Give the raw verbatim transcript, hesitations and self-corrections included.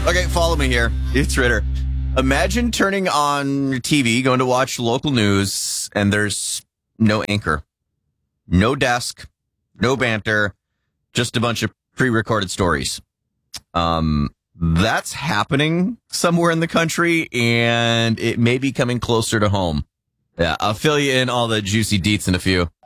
Okay, follow me here. It's Ritter. Imagine turning on your T V, going to watch local news, and there's no anchor, no desk, no banter, just a bunch of pre-recorded stories. Um, that's happening somewhere in the country, and it may be coming closer to home. Yeah, I'll fill you in all the juicy deets in a few.